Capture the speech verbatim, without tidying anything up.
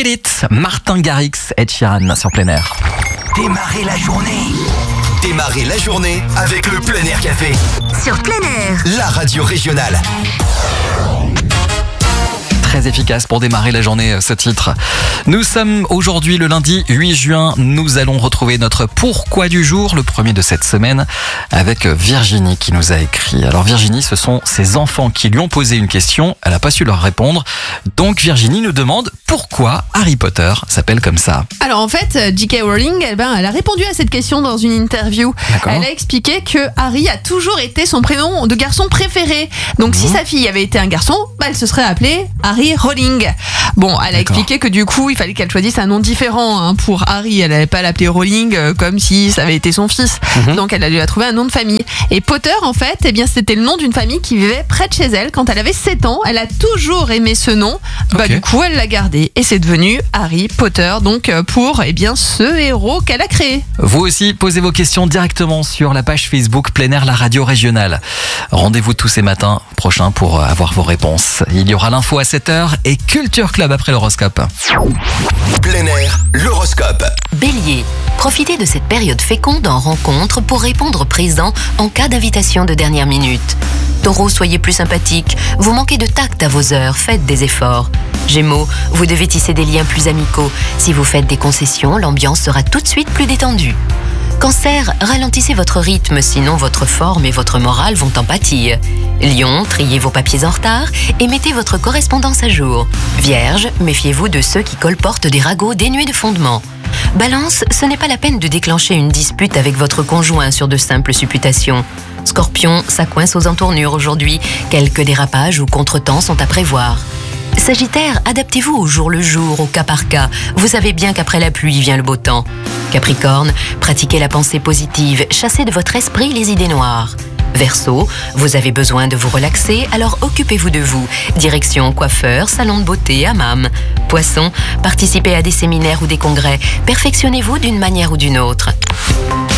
Feel It, Martin Garrix, Ed Sheeran sur plein air. Démarrez la journée. Démarrez la journée avec le Plein Air Café. Sur plein air. La radio régionale. Très efficace pour démarrer la journée, ce titre. Nous sommes aujourd'hui le lundi huit juin. Nous allons retrouver notre pourquoi du jour, le premier de cette semaine, avec Virginie qui nous a écrit. Alors Virginie, ce sont ses enfants qui lui ont posé une question. Elle n'a pas su leur répondre. Donc Virginie nous demande pourquoi Harry Potter s'appelle comme ça. Alors en fait, J K Rowling, eh ben, elle a répondu à cette question dans une interview. D'accord. Elle a expliqué que Harry a toujours été son prénom de garçon préféré. Donc mmh. si sa fille avait été un garçon, bah, elle se serait appelée Harry Rowling. Bon, elle a D'accord. expliqué que du coup, il fallait qu'elle choisisse un nom différent hein, pour Harry. Elle n'allait pas l'appeler Rowling euh, comme si ça avait été son fils. Mmh. Donc elle a dû la trouver un nom de famille. Et Potter, en fait, eh bien, c'était le nom d'une famille qui vivait près de chez elle. Quand elle avait sept ans, elle a toujours aimé ce nom. Bah, okay. Du coup, elle l'a gardé. Et c'est devenu Harry Potter. Donc pour eh bien, ce héros qu'elle a créé. Vous aussi, posez vos questions directement sur la page Facebook Plein Air, la radio régionale. Rendez-vous tous ces matins prochains pour avoir vos réponses. Il y aura l'info à sept heures et Culture Club après l'horoscope. Plein Air, l'horoscope. Bélier, profitez de cette période féconde en rencontre pour répondre présent en cas d'invitation de dernière minute. Taureau, soyez plus sympathique. Vous manquez de tact à vos heures, faites des efforts. Gémeaux, vous devez tisser des liens plus amicaux. Si vous faites des concessions, l'ambiance sera tout de suite plus détendue. Cancer, ralentissez votre rythme, sinon votre forme et votre morale vont en pâtir. Lion, triez vos papiers en retard et mettez votre correspondance à jour. Vierge, méfiez-vous de ceux qui colportent des ragots dénués de fondement. Balance, ce n'est pas la peine de déclencher une dispute avec votre conjoint sur de simples supputations. Scorpion, ça coince aux entournures aujourd'hui. Quelques dérapages ou contretemps sont à prévoir. Sagittaire, adaptez-vous au jour le jour, au cas par cas. Vous savez bien qu'après la pluie vient le beau temps. Capricorne, pratiquez la pensée positive, chassez de votre esprit les idées noires. Verseau, vous avez besoin de vous relaxer, alors occupez-vous de vous. Direction coiffeur, salon de beauté, hammam. Poisson, participez à des séminaires ou des congrès. Perfectionnez-vous d'une manière ou d'une autre.